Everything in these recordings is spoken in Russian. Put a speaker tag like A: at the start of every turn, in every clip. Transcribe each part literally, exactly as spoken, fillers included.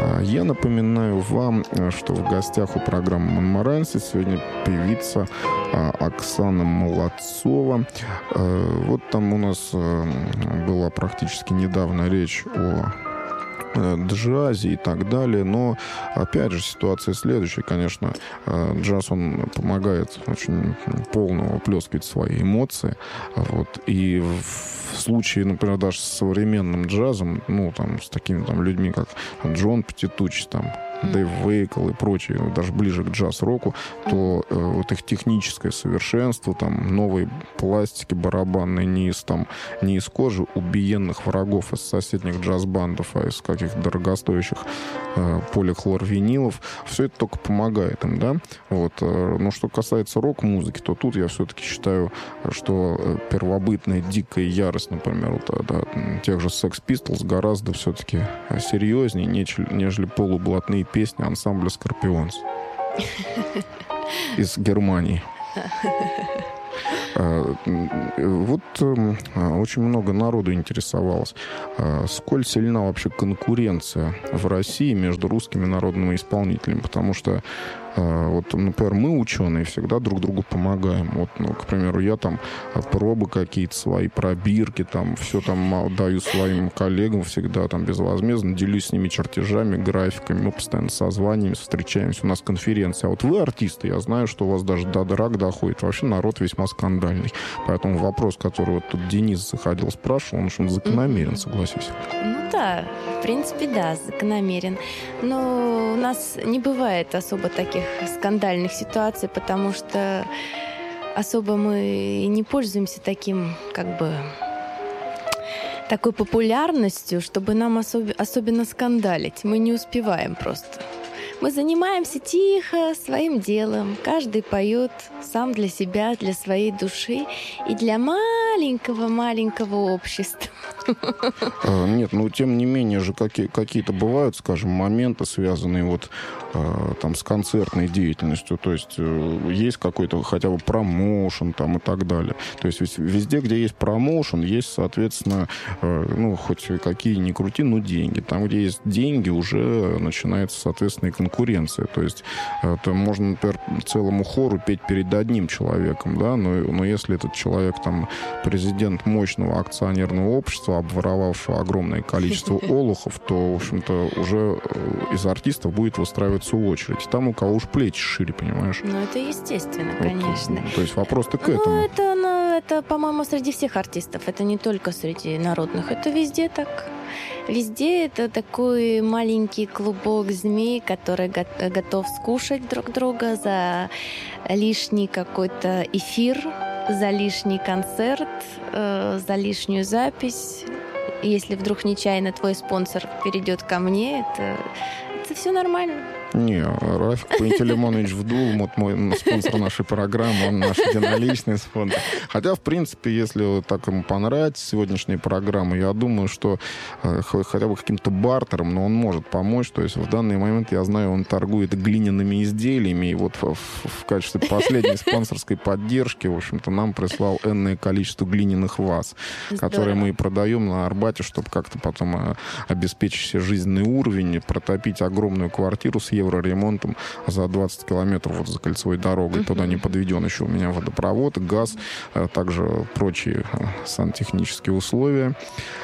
A: Я напоминаю вам, что в гостях у программы «Монмаранси» сегодня певица Оксана Молодцова. Вот там у нас была практически недавно речь о джазе и так далее, но опять же ситуация следующая, конечно, джаз, он помогает очень полно выплескивать свои эмоции, вот, и в случае, например, даже с современным джазом, ну, там, с такими там людьми, как Джон Патитуч, там, Дэйв Вейкл и прочие, даже ближе к джаз-року, то э, вот их техническое совершенство, там, новые пластики барабанные не из, там, не из кожи убиенных врагов из соседних джаз-бандов, а из каких-то дорогостоящих э, полихлорвинилов, все это только помогает им, да. Вот. Но что касается рок-музыки, то тут я все-таки считаю, что первобытная дикая ярость, например, вот, да, тех же Sex Pistols гораздо все-таки серьезнее, нежели, нежели полублатные песни ансамбля Scorpions из Германии. Вот очень много народу интересовалось, сколь сильна вообще конкуренция в России между русскими народными исполнителями, потому что вот, например, мы, ученые, всегда друг другу помогаем. Вот, ну, к примеру, я там пробы какие-то свои, пробирки, там, все там даю своим коллегам всегда там безвозмездно, делюсь с ними чертежами, графиками, мы постоянно созваниваемся, встречаемся, у нас конференция. А вот вы, артисты, я знаю, что у вас даже до драк доходит. Вообще народ весьма скандальный. Поэтому вопрос, который вот тут Денис заходил, спрашивал, он что он закономерен, согласись.
B: Ну да, в принципе, да, закономерен. Но у нас не бывает особо таких скандальных ситуаций, потому что особо мы не пользуемся таким, как бы, такой популярностью, чтобы нам особ- особенно скандалить. Мы не успеваем просто. Мы занимаемся тихо своим делом. Каждый поет сам для себя, для своей души и для маленького-маленького общества.
A: Нет, ну тем не менее же какие- какие-то бывают, скажем, моменты, связанные вот там с концертной деятельностью. То есть есть какой-то хотя бы промоушен там и так далее. То есть везде, где есть промоушен, есть, соответственно, ну, хоть какие ни крути, но деньги. Там, где есть деньги, уже начинается, соответственно, и конкуренция. То есть это можно, например, целому хору петь перед одним человеком, да, но, но если этот человек там президент мощного акционерного общества, обворовавшего огромное количество олухов, то, в общем-то, уже из артистов будет выстраиваться очередь. Там у кого уж плечи шире, понимаешь?
B: Ну, это естественно,
A: вот,
B: конечно.
A: То есть вопрос-то к
B: ну,
A: этому.
B: Это, ну, это, по-моему, среди всех артистов. Это не только среди народных. Это везде так. Везде это такой маленький клубок змей, который го- готов скушать друг друга за лишний какой-то эфир, за лишний концерт, э, за лишнюю запись. Если вдруг нечаянно твой спонсор перейдет ко мне, это, это все нормально.
A: Не, Рафик Пантелеймонович Вдул, вот мой спонсор нашей программы, он наш единоличный спонсор. Хотя, в принципе, если так ему понравится сегодняшняя программа, я думаю, что э, хотя бы каким-то бартером, но он может помочь. То есть в данный момент, я знаю, он торгует глиняными изделиями, и вот в, в качестве последней спонсорской поддержки, в общем-то, нам прислал энное количество глиняных ваз, Здорово. которые мы и продаем на Арбате, чтобы как-то потом э, обеспечить себе жизненный уровень, протопить огромную квартиру с евроремонтом за двадцать километров вот за кольцевой дорогой. Uh-huh. Туда не подведен еще у меня водопровод, газ, а также прочие сантехнические условия.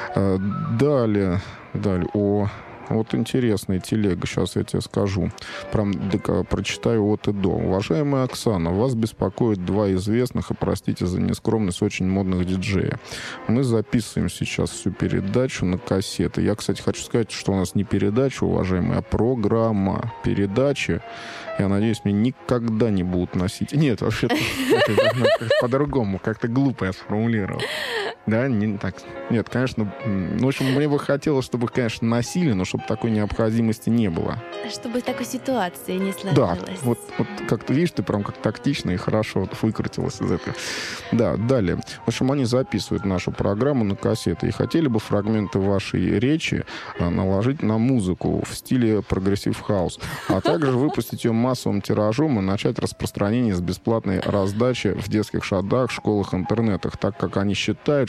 A: Далее, далее о... Вот интересная телега, сейчас я тебе скажу. Прям прочитаю от и до. Уважаемая Оксана, вас беспокоит два известных, и простите за нескромность, очень модных диджея. Мы записываем сейчас всю передачу на кассеты. Я, кстати, хочу сказать, что у нас не передача, уважаемая, а программа. Передачи, я надеюсь, мне никогда не будут носить. Нет, вообще-то по-другому, как-то глупо я сформулировал. Да, не так. Нет, конечно, в общем, мне бы хотелось, чтобы, конечно, носили, но чтобы такой необходимости не было.
B: Чтобы такой ситуации не сложилось.
A: Да, вот, вот как ты видишь, ты прям как тактично и хорошо вот выкрутилась из этого. Да, далее. В общем, они записывают нашу программу на кассеты и хотели бы фрагменты вашей речи наложить на музыку в стиле прогрессив хаус, а также выпустить ее массовым тиражом и начать распространение с бесплатной раздачи в детских садах, школах, интернетах, так как они считают, что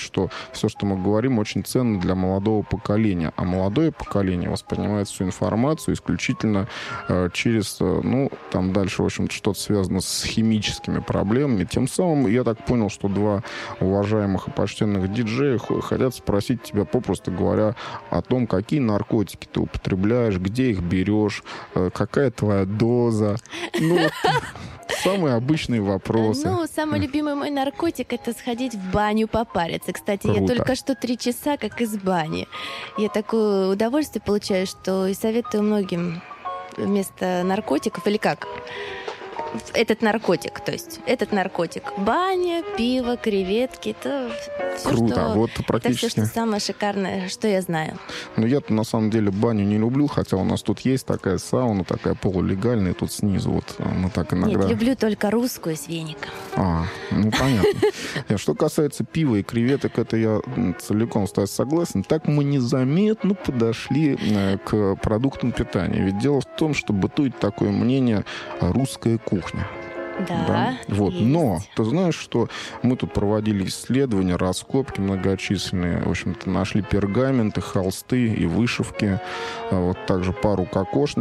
A: что все, что мы говорим, очень ценно для молодого поколения. А молодое поколение воспринимает всю информацию исключительно э, через, э, ну, там дальше, в общем-то, что-то связано с химическими проблемами. Тем самым, я так понял, что два уважаемых и почтенных диджея хотят спросить тебя, попросту говоря, о том, какие наркотики ты употребляешь, где их берешь, э, какая твоя доза. Ну, вот, самые обычные вопросы.
B: Ну, самый любимый мой наркотик — это сходить в баню попариться. Кстати,
A: Круто.
B: Я только что три часа как из бани. Я такое удовольствие получаю, что и советую многим вместо наркотиков, или как? Этот наркотик, то есть этот наркотик. Баня, пиво, креветки, это все,
A: Круто.
B: что,
A: Вот практически...
B: это все, что самое шикарное, что я знаю.
A: Ну, я-то на самом деле баню не люблю, хотя у нас тут есть такая сауна, такая полулегальная, тут снизу вот мы так иногда...
B: Нет, люблю только русскую с веником.
A: А, ну понятно. Что касается пива и креветок, это я целиком, Стас, согласен. Так мы незаметно подошли к продуктам питания. Ведь дело в том, что бытует такое мнение: русская кухня.
B: Да,
A: Да? Вот.
B: есть.
A: Но ты знаешь, что мы тут проводили исследования, раскопки многочисленные. В общем-то, нашли пергаменты, холсты и вышивки. Вот также пару кокошников.